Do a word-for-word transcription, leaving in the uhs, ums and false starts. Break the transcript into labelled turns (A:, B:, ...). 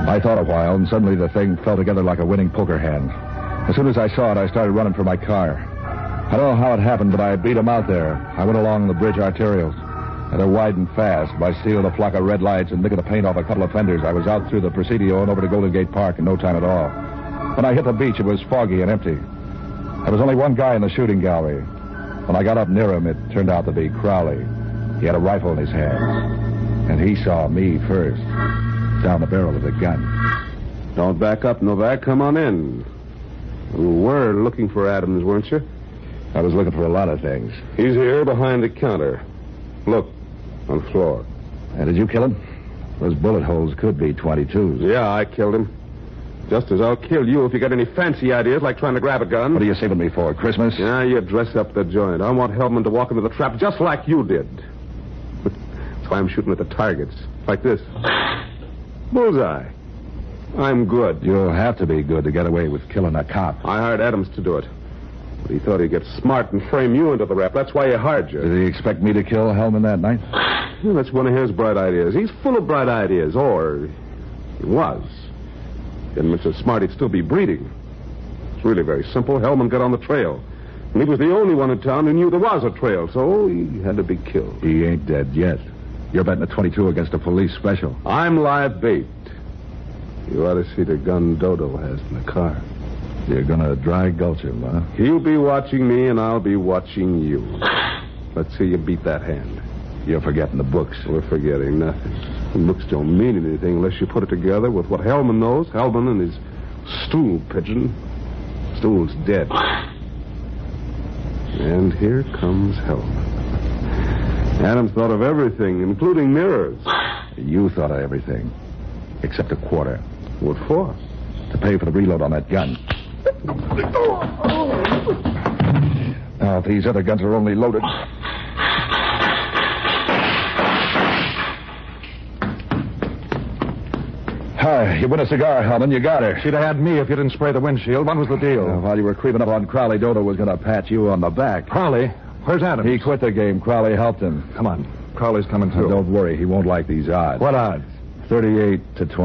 A: I thought a while, and suddenly the thing fell together like a winning poker hand. As soon as I saw it, I started running for my car. I don't know how it happened, but I beat him out there. I went along the bridge arterials. And they're widened fast. By stealing a flock of red lights and licking the paint off a couple of fenders, I was out through the Presidio and over to Golden Gate Park in no time at all. When I hit the beach, it was foggy and empty. There was only one guy in the shooting gallery. When I got up near him, it turned out to be Crowley. He had a rifle in his hands. And he saw me first, down the barrel of the gun.
B: Don't back up, Novak. Come on in. You were looking for Adams, weren't you?
A: I was looking for a lot of things.
B: He's here behind the counter. Look, on the floor.
A: And did you kill him? Those bullet holes could be twenty-twos.
B: Yeah, I killed him. Just as I'll kill you if you got any fancy ideas like trying to grab a gun.
A: What are you saving me for, Christmas?
B: Yeah, you dress up the joint. I want Hellman to walk into the trap just like you did. That's why I'm shooting at the targets. Like this. Bullseye. I'm good.
A: You'll have to be good to get away with killing a cop.
B: I hired Adams to do it. But he thought he'd get smart and frame you into the rap. That's why he hired you.
A: Did he expect me to kill Hellman that night?
B: Well, that's one of his bright ideas. He's full of bright ideas. Or he was. Didn't mean so smart he'd still be breeding. It's really very simple. Hellman got on the trail. And he was the only one in town who knew there was a trail, so he had to be killed.
A: He ain't dead yet. You're betting a twenty-two against a police special.
B: I'm live bait. You ought to see the gun Dodo has in the car.
A: You're gonna dry gulch him, huh?
B: He'll be watching me, and I'll be watching you. Let's see you beat that hand.
A: You're forgetting the books.
B: We're forgetting nothing. The books don't mean anything unless you put it together with what Hellman knows. Hellman and his stool pigeon. Stool's dead. And here comes Hellman. Adams thought of everything, including mirrors.
A: You thought of everything. Except a quarter.
B: What for?
A: To pay for the reload on that gun. Now, if these other guns are only loaded... Hi, you win a cigar, Hellman. You got her.
C: She'd have had me if you didn't spray the windshield. What was the deal?
A: Uh, while you were creeping up on Crowley, Dodo was going to pat you on the back.
C: Crowley? Where's Adams?
A: He quit the game. Crowley helped him.
C: Come on. Crowley's coming through.
A: Don't worry. He won't like these odds.
C: What odds?
A: thirty-eight to twenty.